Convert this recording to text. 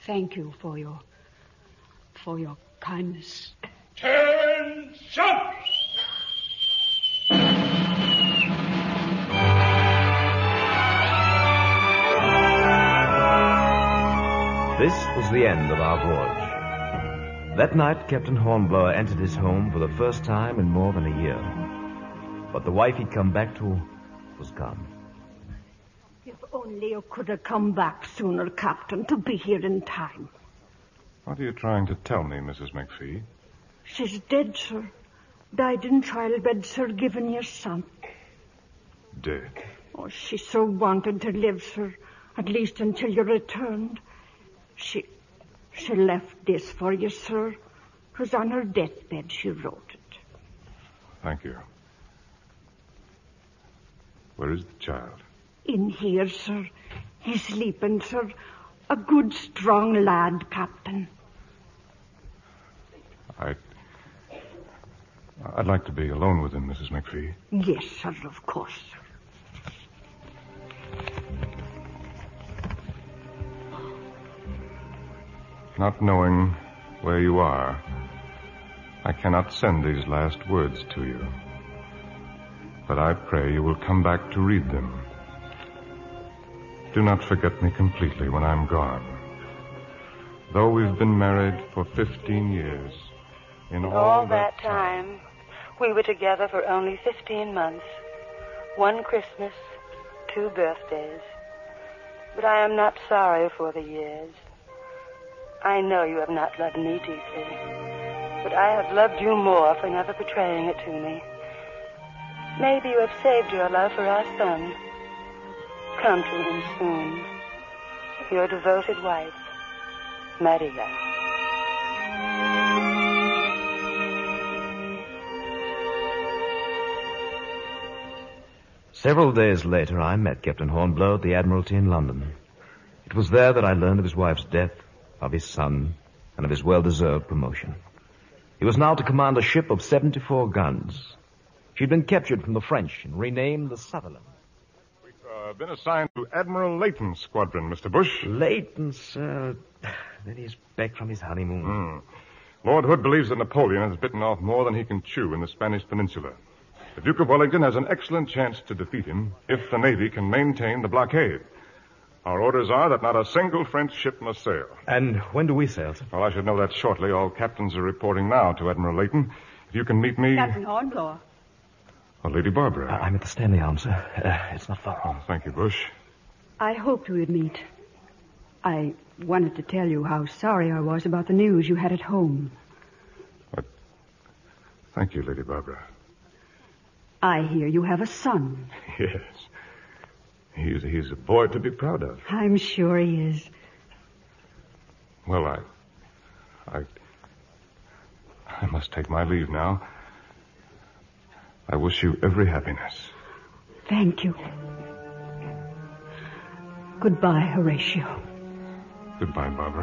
Thank you for your kindness. Attention! This was the end of our voyage. That night, Captain Hornblower entered his home for the first time in more than a year. But the wife he'd come back to was gone. If only you could have come back sooner, Captain, to be here in time. What are you trying to tell me, Mrs. McPhee? She's dead, sir. Died in childbed, sir, giving your son. Dead? Oh, she so wanted to live, sir, at least until you returned. She left this for you, sir. It was on her deathbed she wrote it. Thank you. Where is the child? In here, sir. He's sleeping, sir. A good, strong lad, Captain. I'd like to be alone with him, Mrs. McPhee. Yes, sir, of course. Not knowing where you are, I cannot send these last words to you. But I pray you will come back to read them. Do not forget me completely when I'm gone. Though we've been married for 15 years, in all that time, we were together for only 15 months. One Christmas, 2 birthdays. But I am not sorry for the years. I know you have not loved me deeply, but I have loved you more for never betraying it to me. Maybe you have saved your love for our son. Come to him soon. Your devoted wife, Maria. Several days later, I met Captain Hornblower at the Admiralty in London. It was there that I learned of his wife's death, of his son, and of his well-deserved promotion. He was now to command a ship of 74 guns. She'd been captured from the French and renamed the Sutherland. We've been assigned to Admiral Layton's squadron, Mr. Bush. Layton, sir. Then he's back from his honeymoon. Lord Hood believes that Napoleon has bitten off more than he can chew in the Spanish Peninsula. The Duke of Wellington has an excellent chance to defeat him if the Navy can maintain the blockade. Our orders are that not a single French ship must sail. And when do we sail, sir? Well, I should know that shortly. All captains are reporting now to Admiral Layton. If you can meet me... Captain Hornblower. Oh, Lady Barbara. I'm at the Stanley Arms, sir. It's not far off. Thank you, Bush. I hoped we would meet. I wanted to tell you how sorry I was about the news you had at home. Thank you, Lady Barbara. I hear you have a son. Yes. He's a boy to be proud of. I'm sure he is. Well, I must take my leave now. I wish you every happiness. Thank you. Goodbye, Horatio. Goodbye, Barbara.